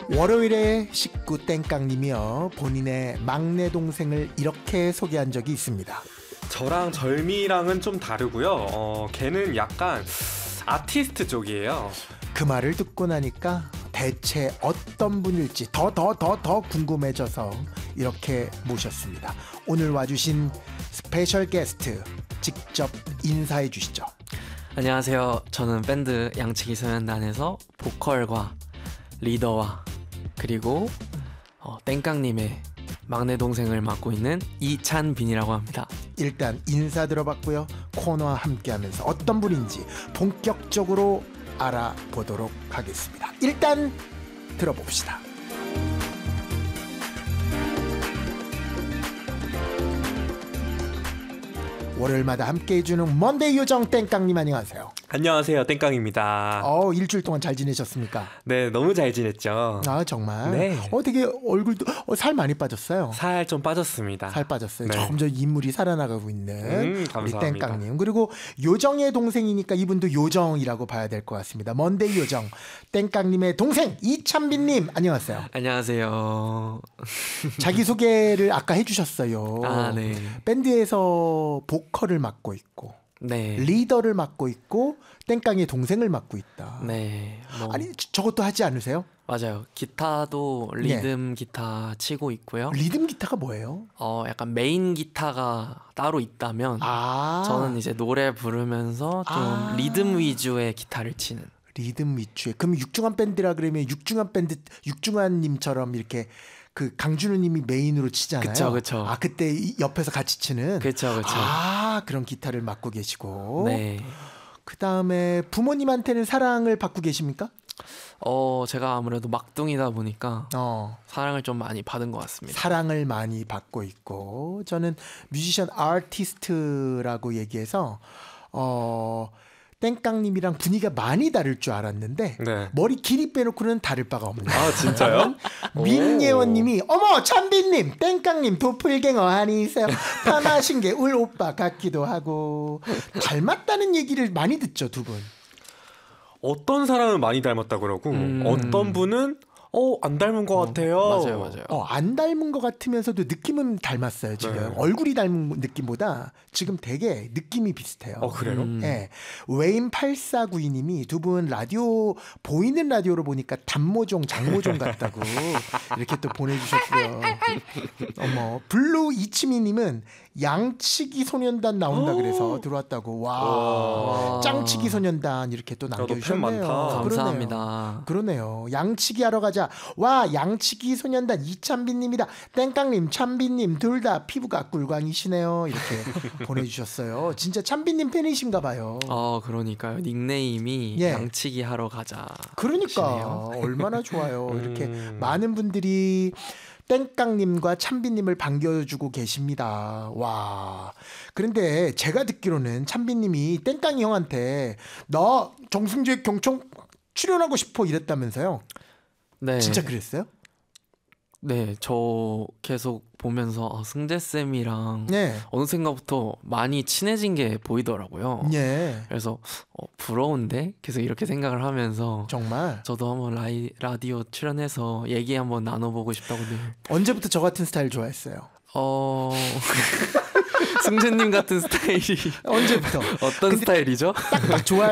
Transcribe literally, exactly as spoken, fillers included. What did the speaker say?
월요일에 식구 땡깡님이요 본인의 막내 동생을 이렇게 소개한 적이 있습니다. 저랑 절미랑은 좀 다르고요. 어, 걔는 약간 아티스트 쪽이에요. 그 말을 듣고 나니까 대체 어떤 분일지 더 더 더 더 궁금해져서 이렇게 모셨습니다. 오늘 와주신 스페셜 게스트 직접 인사해 주시죠. 안녕하세요. 저는 밴드 양치기 소년단에서 보컬과 리더와 그리고 어, 땡깡님의 막내 동생을 맡고 있는 이찬빈이라고 합니다. 일단 인사 들어봤고요. 코너와 함께하면서 어떤 분인지 본격적으로 알아보도록 하겠습니다. 일단 들어봅시다. 월요일마다 함께해주는 먼데이 요정 땡깡님 안녕하세요. 안녕하세요. 땡깡입니다. 어 일주일 동안 잘 지내셨습니까? 네, 너무 잘 지냈죠. 아 정말? 네. 어 되게 얼굴도 어, 살 많이 빠졌어요. 살 좀 빠졌습니다. 살 빠졌어요. 네. 점점 인물이 살아나가고 있는 음, 우리 감사합니다. 땡깡님. 그리고 요정의 동생이니까 이분도 요정이라고 봐야 될 것 같습니다. 먼데이 요정 땡깡님의 동생 이찬빈님 안녕하세요. 안녕하세요. 자기소개를 아까 해주셨어요. 아, 네. 밴드에서 보컬을 맡고 있고 네. 리더를 맡고 있고 땡깡의 동생을 맡고 있다. 네. 뭐, 아니 저- 저것도 하지 않으세요? 맞아요. 기타도 리듬 기타 치고 있고요. 리듬 기타가 뭐예요? 어, 약간 메인 기타가 따로 있다면 아 저는 이제 노래 부르면서 좀 아. 리듬 위주의 기타를 치는. 리듬 위주의. 그럼 육중한 밴드라 그러면 육중한 밴드 육중한님처럼 이렇게 그 강준우님이 메인으로 치잖아요. 그쵸, 그쵸. 아 그때 이 옆에서 같이 치는. 그렇죠, 그렇죠. 아 그런 기타를 맡고 계시고. 네. 그 다음에 부모님한테는 사랑을 받고 계십니까? 어, 제가 아무래도 막둥이다 보니까 어. 사랑을 좀 많이 받은 것 같습니다. 사랑을 많이 받고 있고 저는 뮤지션 아티스트라고 얘기해서 어 땡깡님이랑 분위기가 많이 다를 줄 알았는데 네. 머리 길이 빼놓고는 다를 바가 없네요. 아, 진짜요? 민예원님이 어머 찬빈님 땡깡님 도플갱어 아니세요? 파마신 게 울 오빠 같기도 하고 닮았다는 얘기를 많이 듣죠 두 분. 어떤 사람은 많이 닮았다 그러고 음. 어떤 분은 어, 안 닮은 것 같아요. 맞아요, 맞아요. 어, 안 닮은 것 같으면서도 느낌은 닮았어요 지금. 네. 얼굴이 닮은 느낌보다 지금 되게 느낌이 비슷해요. 어, 그래요? 음. 네. 웨인 팔사구이님이 두 분 라디오 보이는 라디오로 보니까 단모종 장모종 같다고 이렇게 또 보내주셨고요. 어머 블루 이치미님은 양치기 소년단 나온다 그래서 들어왔다고. 와 와. 짱치기 소년단 이렇게 또 나도 팬 남겨주셨네요. 많다. 감사합니다. 그러네요. 양치기 하러 가자. 와 양치기 소년단 이찬빈님이다. 땡깡님 찬빈님 둘 다 피부가 꿀광이시네요. 이렇게 보내주셨어요. 진짜 찬빈님 팬이신가 봐요. 어, 그러니까요. 닉네임이 예. 양치기 하러 가자. 그러니까 시네요. 얼마나 좋아요. 이렇게 음. 많은 분들이 땡깡님과 찬빈님을 반겨주고 계십니다. 와. 그런데 제가 듣기로는 찬빈님이 땡깡이 형한테 나 정승재 경총 출연하고 싶어 이랬다면서요. 네. 진짜 그랬어요? 네, 저 계속 보면서 아, 승재 쌤이랑 네. 어느샌가부터 많이 친해진 게 보이더라고요. 예. 그래서 어, 부러운데 계속 이렇게 생각을 하면서 정말 저도 한번 라이, 라디오 출연해서 얘기 한번 나눠보고 싶다고 늘. 언제부터 저 같은 스타일 좋아했어요? 어 승재님 같은 스타일이 언제부터? 어떤 스타일이죠? 딱 좋아